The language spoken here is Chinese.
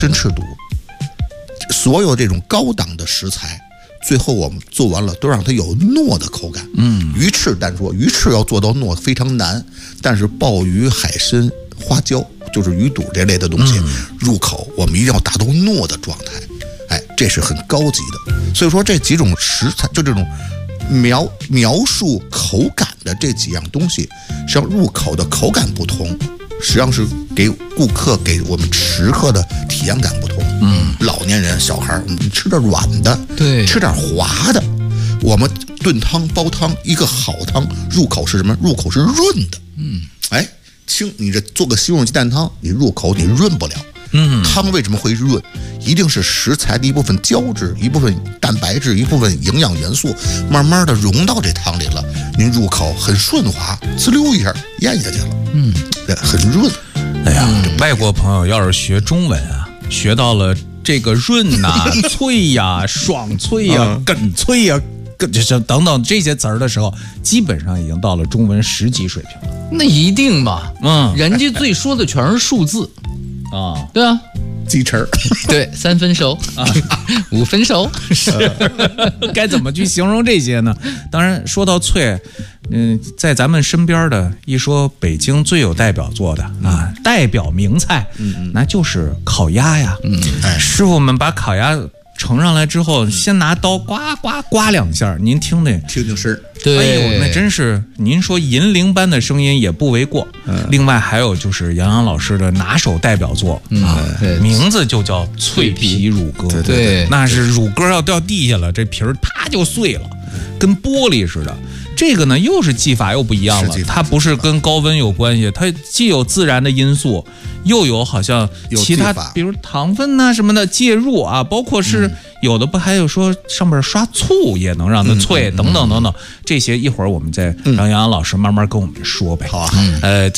真吃肚。所有这种高档的食材，最后我们做完了都让它有糯的口感。鱼翅单说，鱼翅要做到糯非常难，但是鲍鱼、海参、花椒，就是鱼肚这类的东西，入口我们一定要达到糯的状态。哎，这是很高级的。所以说这几种食材，就这种描述口感的这几样东西，实际上入口的口感不同，实际上是给顾客给我们食客的体验感不同。老年人、小孩，你吃点软的， 对， 吃点滑的。我们炖汤、煲汤，一个好汤入口是什么？入口是润的。哎，你这做个西红柿鸡蛋汤，你入口你润不了。汤为什么会润？一定是食材的一部分胶质、一部分蛋白质、一部分营养元素，慢慢的融到这汤里了。您入口很顺滑，滋溜一下咽下去了。很润。 哎呀，外国朋友要是学中文啊，学到了这个润呐、脆呀、爽脆呀、梗脆呀、就是等等这些词儿的时候，基本上已经到了中文10级水平了。 那一定嘛，人家最说的全是数字啊， 对啊， 鸡翅对，3分熟啊，5分熟， 该怎么去形容这些呢？当然说到脆，在咱们身边的一说北京最有代表作的啊，代表名菜，那就是烤鸭呀。师傅们把烤鸭盛上来之后，先拿刀呱呱刮2下，您听声。 对， 哎呦，那真是您说银铃般的声音也不为过。另外还有就是杨洋老师的拿手代表作名字就叫脆皮乳鸽。 对， 那是乳鸽要掉地下了，这皮儿啪就碎了，跟玻璃似的。这个呢又是技法又不一样了，它不是跟高温有关系，它既有自然的因素，又有好像其他比如糖分呐什么的介入啊，包括是有的不还有说上面刷醋也能让它脆等等等等，这些一会儿我们再让杨洋老师慢慢跟我们说呗。 好啊，